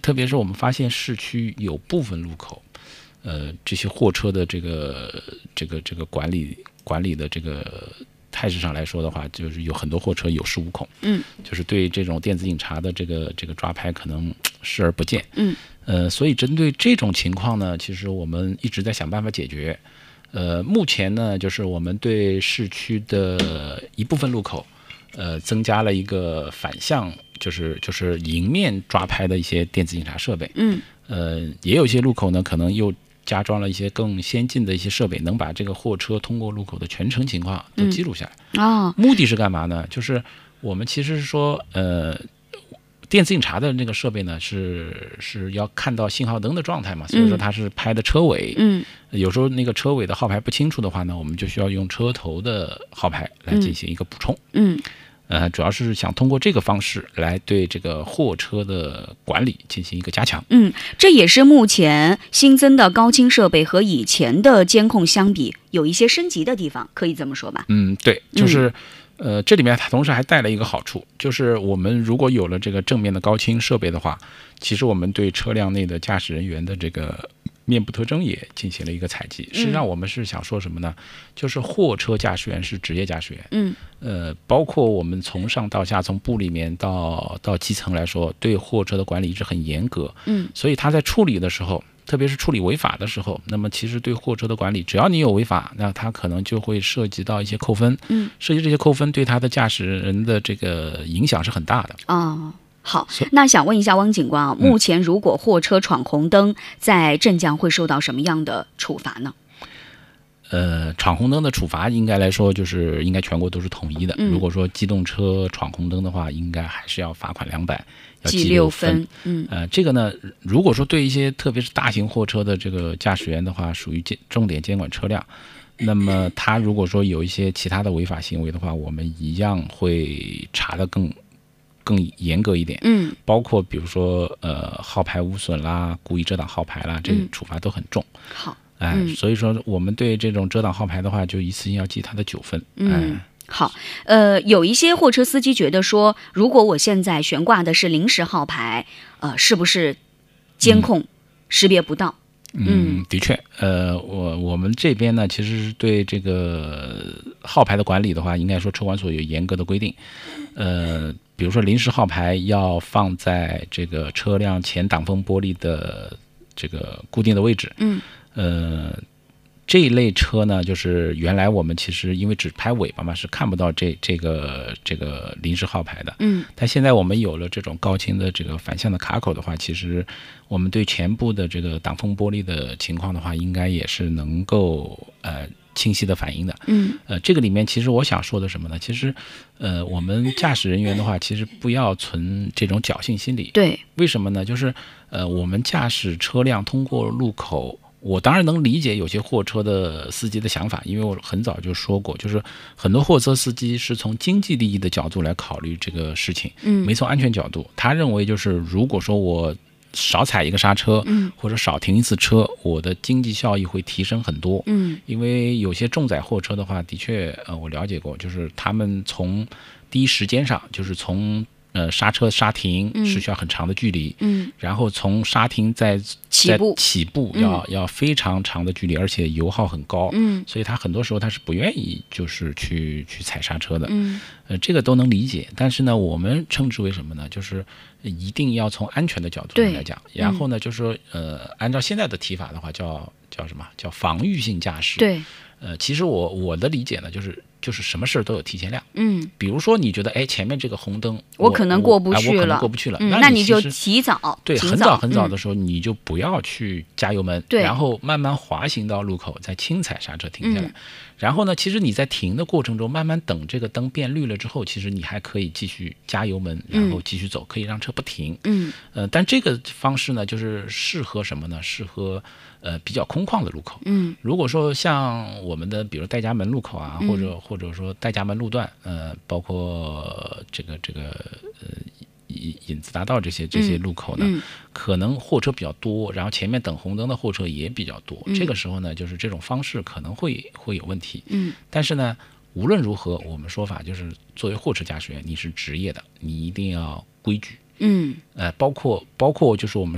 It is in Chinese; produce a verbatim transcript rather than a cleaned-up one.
特别是我们发现市区有部分路口，呃，这些货车的这个这个这个管理管理的这个态势上来说的话，就是有很多货车有恃无恐， 嗯， 就是对这种电子警察的这个这个抓拍可能视而不见， 嗯， 呃，所以针对这种情况呢，其实我们一直在想办法解决。呃，目前呢，就是我们对市区的一部分路口，呃，增加了一个反向，就是就是迎面抓拍的一些电子警察设备， 嗯， 呃，也有一些路口呢，可能又加装了一些更先进的一些设备，能把这个货车通过路口的全程情况都记录下来。 嗯、哦， 目的是干嘛呢？就是我们其实是说，呃。电子警察的那个设备呢，是是要看到信号灯的状态嘛，所以说它是拍的车尾。 嗯， 有时候那个车尾的号牌不清楚的话呢，我们就需要用车头的号牌来进行一个补充。 嗯， 呃，主要是想通过这个方式来对这个货车的管理进行一个加强。 嗯，这也是目前新增的高清设备和以前的监控相比有一些升级的地方，可以这么说吧？ 嗯，对，就是。嗯呃，这里面它同时还带了一个好处，就是我们如果有了这个正面的高清设备的话，其实我们对车辆内的驾驶人员的这个面部特征也进行了一个采集。实际上我们是想说什么呢？就是货车驾驶员是职业驾驶员， 嗯， 呃，包括我们从上到下，从部里面到到基层来说，对货车的管理一直很严格， 嗯， 所以他在处理的时候。特别是处理违法的时候，那么其实对货车的管理，只要你有违法，那它可能就会涉及到一些扣分。 嗯， 涉及这些扣分，对他的驾驶人的这个影响是很大的。 哦，好，那想问一下汪警官啊，目前如果货车闯红灯，在镇江会受到什么样的处罚呢？ 呃，闯红灯的处罚应该来说就是应该全国都是统一的。 嗯、 如果说机动车闯红灯的话，应该还是要罚款两百。要记六分，嗯， 呃，这个呢，如果说对一些特别是大型货车的这个驾驶员的话，属于重点监管车辆，那么他如果说有一些其他的违法行为的话，我们一样会查得更更严格一点， 嗯， 包括比如说呃号牌污损啦、故意遮挡号牌啦，这个处罚都很重。 嗯、好， 哎、 嗯， 所以说我们对这种遮挡号牌的话，就一次性要记他的九分， 嗯。 哎好，呃，有一些货车司机觉得说，如果我现在悬挂的是临时号牌，呃，是不是监控识别不到？ 嗯，的确，呃，我我们这边呢，其实是对这个号牌的管理的话，应该说车管所有严格的规定，呃，比如说临时号牌要放在这个车辆前挡风玻璃的这个固定的位置， 嗯， 呃。这一类车呢，就是原来我们其实因为只拍尾巴嘛，是看不到这这个这个临时号牌的。 嗯， 但现在我们有了这种高清的这个反向的卡口的话，其实我们对前部的这个挡风玻璃的情况的话，应该也是能够呃清晰的反映的。 嗯， 呃，这个里面其实我想说的什么呢？其实呃，我们驾驶人员的话，其实不要存这种侥幸心理。 对， 为什么呢？就是呃，我们驾驶车辆通过路口。我当然能理解有些货车的司机的想法，因为我很早就说过，就是很多货车司机是从经济利益的角度来考虑这个事情， 嗯， 没从安全角度。他认为就是如果说我少踩一个刹车， 嗯， 或者少停一次车，我的经济效益会提升很多， 嗯， 因为有些重载货车的话，的确，呃，我了解过，就是他们从第一时间上，就是从呃，刹车刹停是需要很长的距离， 嗯， 然后从刹停再起步起步要、嗯、要非常长的距离，而且油耗很高， 嗯， 所以他很多时候他是不愿意就是去去踩刹车的， 嗯， 呃，这个都能理解。但是呢，我们称之为什么呢？就是一定要从安全的角度来讲，然后呢，就是说呃，按照现在的提法的话，叫叫什么？叫防御性驾驶。 对， 呃，其实我我的理解呢，就是。就是什么事都有提前量， 嗯， 比如说你觉得哎前面这个红灯我可能过不去了， 我可能过不去了， 嗯、 那你那你就提早， 对， 早很早很早的时候、嗯、你就不要去加油门， 对， 然后慢慢滑行到路口，再轻踩刹车停下来、 嗯。 然后呢，其实你在停的过程中，慢慢等这个灯变绿了之后，其实你还可以继续加油门，然后继续走，嗯、可以让车不停。 嗯， 呃，但这个方式呢，就是适合什么呢？适合呃比较空旷的路口。 嗯， 如果说像我们的比如戴家门路口啊， 嗯、 或者或者说戴家门路段，呃，包括这个这个呃。引子大道这些这些路口呢、 嗯嗯， 可能货车比较多，然后前面等红灯的货车也比较多、 嗯， 这个时候呢，就是这种方式可能会会有问题。 嗯， 但是呢，无论如何，我们说法就是，作为货车驾驶员，你是职业的，你一定要规矩。 嗯， 呃，包括包括就是我们。